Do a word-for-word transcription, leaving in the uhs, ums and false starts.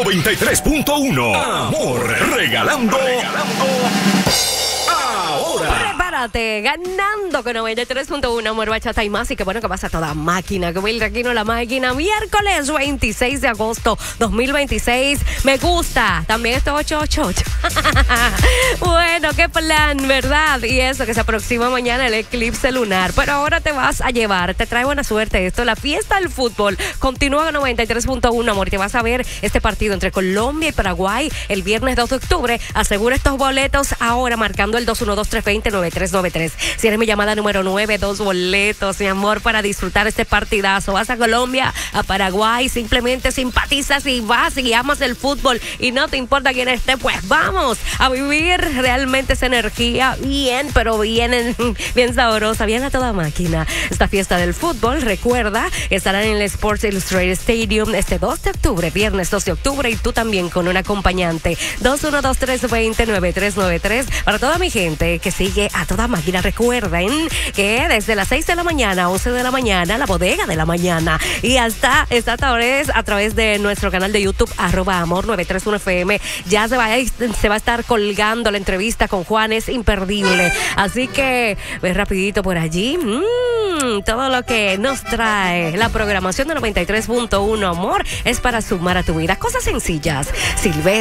noventa y tres punto uno. Amor, regalando. Regalando. Ahora. Prepárate, ganando con noventa y tres punto uno, Amor, Bachata y más. Y que bueno que pasa toda máquina, que Will Aquino la máquina. Miércoles veintiséis de agosto dos mil veintiséis. Me gusta. También esto ocho ocho ocho. Bueno, qué plan, ¿verdad? Y eso, que se aproxima mañana el eclipse lunar. Pero ahora te vas a llevar, te trae buena suerte esto. La fiesta del fútbol continúa con noventa y tres punto uno, amor. Te vas a ver este partido entre Colombia y Paraguay el viernes dos de octubre. Asegura estos boletos ahora marcando el dos uno dos, tres dos cero, nueve tres nueve tres. Si eres mi llamada número nueve, dos boletos, mi amor, para disfrutar este partidazo. Vas a Colombia, a Paraguay, simplemente simpatizas y vas y amas el fútbol y no te importa quién esté, pues vamos a vivir realmente esa energía bien, pero bien, bien sabrosa, bien a toda máquina. Esta fiesta del fútbol, recuerda, estarán en el Sports Illustrated Stadium este dos de octubre, viernes dos de octubre, y tú también con un acompañante. dos uno dos, tres dos cero, nueve tres nueve tres. Para toda mi gente que sigue a toda máquina, recuerden que desde las seis de la mañana, once de la mañana, la bodega de la mañana, y hasta esta tarde a través de nuestro canal de YouTube, arroba amor nueve tres uno F M, ya se va, se va a estar colgando la entrevista con Juan, es imperdible. Así que ve rapidito por allí. Mm, todo lo que nos trae la programación de noventa y tres punto uno, amor, es para sumar a tu vida cosas sencillas. Silvestre